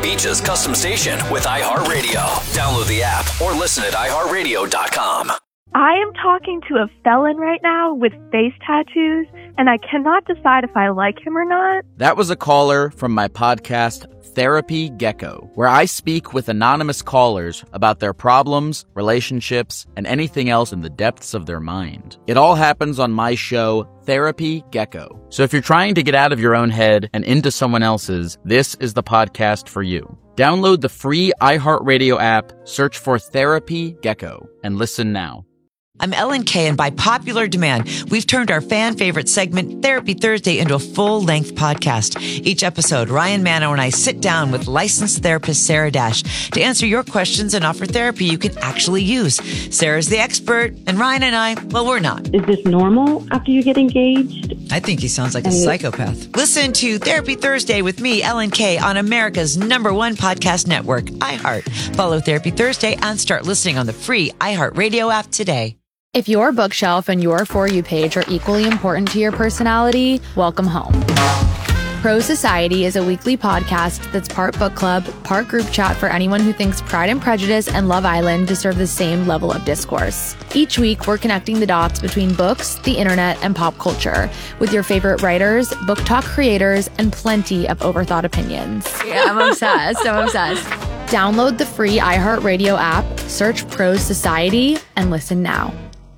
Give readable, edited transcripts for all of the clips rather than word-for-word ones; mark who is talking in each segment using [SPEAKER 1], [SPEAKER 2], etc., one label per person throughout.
[SPEAKER 1] Beach's custom station with iHeartRadio. Download the app or listen at iHeartRadio.com.
[SPEAKER 2] I am talking to a felon right now with face tattoos, and I cannot decide if I like him or not.
[SPEAKER 3] That was a caller from my podcast, Therapy Gecko, where I speak with anonymous callers about their problems, relationships, and anything else in the depths of their mind. It all happens on my show, Therapy Gecko. So if you're trying to get out of your own head and into someone else's, this is the podcast for you. Download the free iHeartRadio app, search for Therapy Gecko, and listen now.
[SPEAKER 4] I'm Ellen Kay, and by popular demand, we've turned our fan favorite segment, Therapy Thursday, into a full-length podcast. Each episode, Ryan Manno and I sit down with licensed therapist Sarah Dash to answer your questions and offer therapy you can actually use. Sarah's the expert, and Ryan and I, well, we're not.
[SPEAKER 5] Is this normal after you get engaged?
[SPEAKER 4] I think he sounds like a psychopath. Listen to Therapy Thursday with me, Ellen Kay, on America's #1 podcast network, iHeart. Follow Therapy Thursday and start listening on the free iHeartRadio app today.
[SPEAKER 6] If your bookshelf and your For You page are equally important to your personality, welcome home. Pro Society is a weekly podcast that's part book club, part group chat for anyone who thinks Pride and Prejudice and Love Island deserve the same level of discourse. Each week, we're connecting the dots between books, the internet, and pop culture with your favorite writers, book talk creators, and plenty of overthought opinions. Yeah, I'm obsessed. Download the free iHeartRadio app, search Pro Society, and listen now.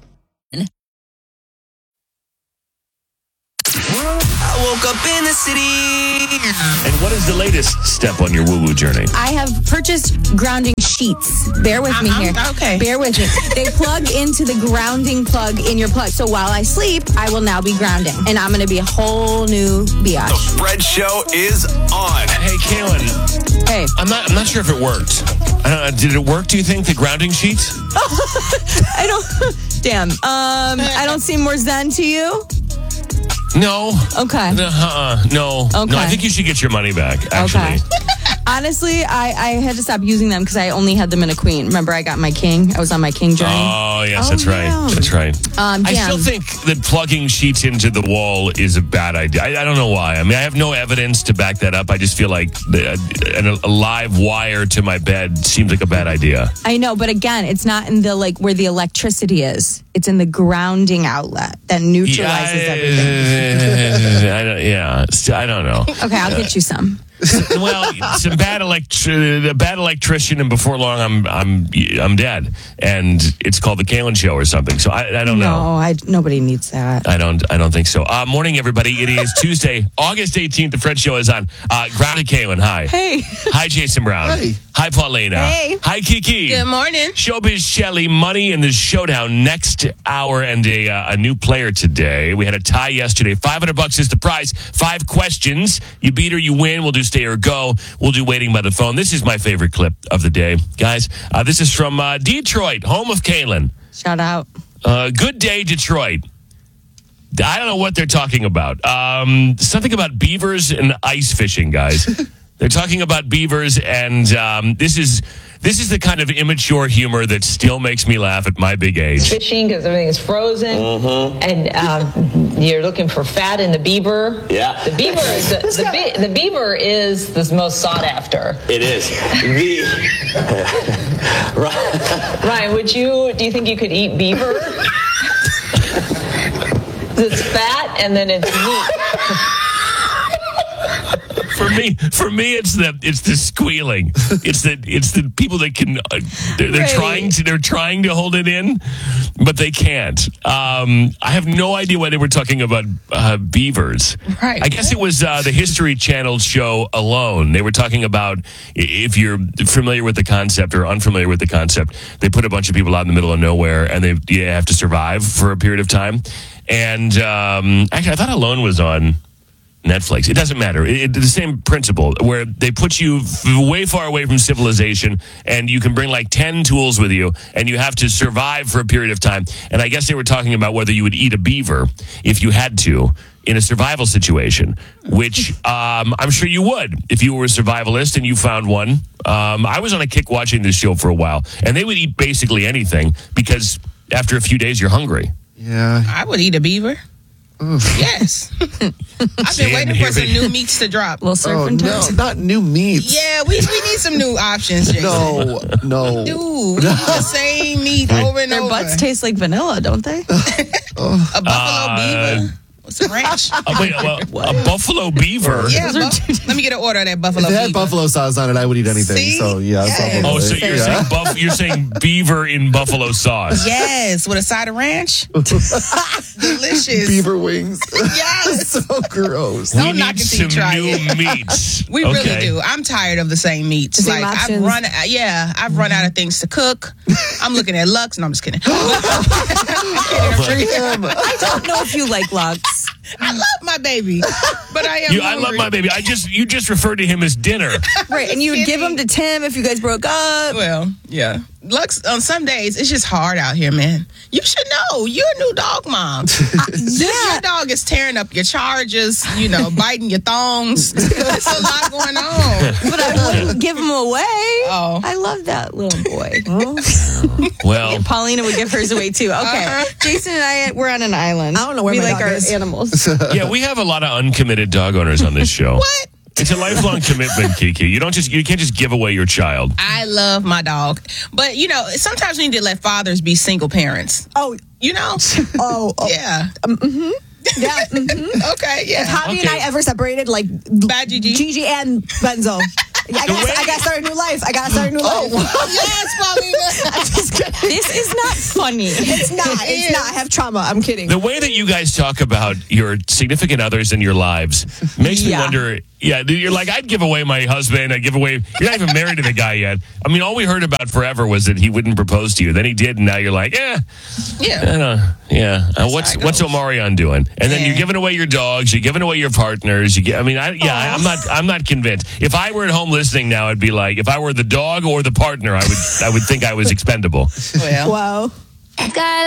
[SPEAKER 7] I woke up in the city.
[SPEAKER 8] And what is the latest step on your woo-woo journey?
[SPEAKER 9] I have purchased grounding sheets. Bear with me here.
[SPEAKER 7] Okay.
[SPEAKER 9] Bear with me. They plug into the grounding plug in your plug. So while I sleep, I will now be grounding. And I'm going to be a whole new biatch.
[SPEAKER 1] The Fred Show is on.
[SPEAKER 8] Hey, Kaylin.
[SPEAKER 9] Hey.
[SPEAKER 8] I'm not sure if it worked. Did it work, do you think, the grounding sheets?
[SPEAKER 9] I don't... Damn. I don't seem more zen to you?
[SPEAKER 8] No.
[SPEAKER 9] Okay.
[SPEAKER 8] No.
[SPEAKER 9] Okay.
[SPEAKER 8] No, I think you should get your money back, actually.
[SPEAKER 9] Okay. Honestly, I had to stop using them because I only had them in a queen. Remember, I got my king. I was on my king journey.
[SPEAKER 8] Oh, yes, that's right. That's right. I still think that plugging sheets into the wall is a bad idea. I don't know why. I mean, I have no evidence to back that up. I just feel like a live wire to my bed seems like a bad idea.
[SPEAKER 9] I know, but again, it's not in the where the electricity is. It's in the grounding outlet that neutralizes everything.
[SPEAKER 8] I don't know.
[SPEAKER 9] Okay, I'll get you some.
[SPEAKER 8] Well, some bad electrician, and before long, I'm dead, and it's called the Kaylin Show or something. So I don't know.
[SPEAKER 9] No, nobody needs that.
[SPEAKER 8] I don't think so. Morning, everybody. It is Tuesday, August 18th. The Fred Show is on. Grounded Kaylin, hi.
[SPEAKER 9] Hey.
[SPEAKER 8] Hi, Jason Brown.
[SPEAKER 7] Hey.
[SPEAKER 8] Hi, Paulina.
[SPEAKER 9] Hey.
[SPEAKER 8] Hi, Kiki.
[SPEAKER 7] Good morning.
[SPEAKER 8] Showbiz Shelly, money in the showdown next hour, and a new player today. We had a tie yesterday. $500 is the prize. 5 questions. You beat or you win. We'll do stay or go. We'll do waiting by the phone. This is my favorite clip of the day, guys. This is from Detroit, home of Kaylin.
[SPEAKER 9] Shout out.
[SPEAKER 8] Good day, Detroit. I don't know what they're talking about. Something about beavers and ice fishing, guys. They're talking about beavers, and this is the kind of immature humor that still makes me laugh at my big age.
[SPEAKER 10] Fishing because everything is frozen, and you're looking for fat in the beaver.
[SPEAKER 11] Yeah,
[SPEAKER 10] the beaver is the beaver is the most sought after.
[SPEAKER 11] It is.
[SPEAKER 10] Ryan, do you think you could eat beaver? It's fat and then it's meat.
[SPEAKER 8] For me, it's the squealing. It's the people that can. They're trying to hold it in, but they can't. I have no idea why they were talking about beavers.
[SPEAKER 7] Right.
[SPEAKER 8] I guess it was the History Channel show Alone. They were talking about, if you're familiar with the concept or unfamiliar with the concept, they put a bunch of people out in the middle of nowhere, and they have to survive for a period of time. And actually, I thought Alone was on Netflix. It doesn't matter. It's the same principle where they put you way far away from civilization, and you can bring like 10 tools with you, and you have to survive for a period of time. And I guess they were talking about whether you would eat a beaver if you had to in a survival situation, which I'm sure you would if you were a survivalist and you found one. I was on a kick watching this show for a while, and they would eat basically anything because after a few days, you're hungry.
[SPEAKER 7] Yeah. I would eat a beaver.
[SPEAKER 11] Yes. I've been waiting for some new meats to drop.
[SPEAKER 9] Little surf and
[SPEAKER 12] no, not new meats.
[SPEAKER 11] Yeah, we need some new options, Jason.
[SPEAKER 12] No.
[SPEAKER 11] Dude, we eat the same meat over and
[SPEAKER 9] Their
[SPEAKER 11] over.
[SPEAKER 9] butts taste like vanilla, don't they?
[SPEAKER 11] A buffalo beaver with some ranch.
[SPEAKER 8] A buffalo beaver?
[SPEAKER 11] Yeah, let me get an order of that buffalo
[SPEAKER 12] If it
[SPEAKER 11] beaver.
[SPEAKER 12] had buffalo sauce on it, I would eat anything.
[SPEAKER 11] See?
[SPEAKER 12] So, yeah.
[SPEAKER 11] Yes.
[SPEAKER 8] Oh, so you're saying beaver in buffalo sauce?
[SPEAKER 11] Yes, with a side of ranch. Delicious.
[SPEAKER 12] Beaver wings.
[SPEAKER 11] Yes.
[SPEAKER 12] So gross.
[SPEAKER 8] We
[SPEAKER 11] Don't knock
[SPEAKER 8] need
[SPEAKER 11] it till you
[SPEAKER 8] some
[SPEAKER 11] try
[SPEAKER 8] new
[SPEAKER 11] it.
[SPEAKER 8] meats.
[SPEAKER 11] We really do. I'm tired of the same meats.
[SPEAKER 9] The same options.
[SPEAKER 11] I've run out of things to cook. I'm looking at Lux. No, I'm just kidding.
[SPEAKER 9] I don't know if you like Lux.
[SPEAKER 11] I love my baby, but I am.
[SPEAKER 8] I love my baby. You just referred to him as dinner.
[SPEAKER 9] Right, and you would give him to Tim if you guys broke up.
[SPEAKER 11] Well, yeah. Lux, on some days, it's just hard out here, man. You should know. You're a new dog mom. Your dog is tearing up your chargers, biting your thongs. There's a lot going on.
[SPEAKER 9] But I wouldn't give him away.
[SPEAKER 11] Oh.
[SPEAKER 9] I love that little boy.
[SPEAKER 8] Well,
[SPEAKER 9] Paulina would give hers away too. Okay. Jason and we're on an island.
[SPEAKER 13] I don't know where
[SPEAKER 9] we
[SPEAKER 13] my
[SPEAKER 9] like
[SPEAKER 13] dog
[SPEAKER 9] our
[SPEAKER 13] is.
[SPEAKER 9] animals.
[SPEAKER 8] yeah, we have a lot of uncommitted dog owners on this show.
[SPEAKER 11] What?
[SPEAKER 8] It's a lifelong commitment, Kiki. You can't just give away your child.
[SPEAKER 11] I love my dog. But, sometimes we need to let fathers be single parents.
[SPEAKER 13] Oh. Oh.
[SPEAKER 11] Yeah.
[SPEAKER 13] Mm-hmm. Yeah. Mm-hmm.
[SPEAKER 11] Okay, yeah.
[SPEAKER 13] If Javi and I ever separated, like
[SPEAKER 11] Bad Gigi.
[SPEAKER 13] Gigi and Benzo. I gotta start a new life.
[SPEAKER 11] Yes, Paulina.
[SPEAKER 13] I'm just kidding.
[SPEAKER 9] This is not funny.
[SPEAKER 13] It's not. It's not. I have trauma. I'm kidding.
[SPEAKER 8] The way that you guys talk about your significant others in your lives makes me wonder. Yeah, you're like, I'd give away my husband. I'd give away. You're not even married to the guy yet. I mean, all we heard about forever was that he wouldn't propose to you. Then he did, and now you're like,
[SPEAKER 11] Yeah.
[SPEAKER 8] What's Omarion doing? And then you're giving away your dogs. You're giving away your partners. I'm not convinced. If I were at home listening now, I'd be like, if I were the dog or the partner, I would think I was expendable.
[SPEAKER 11] Well.
[SPEAKER 13] Wow.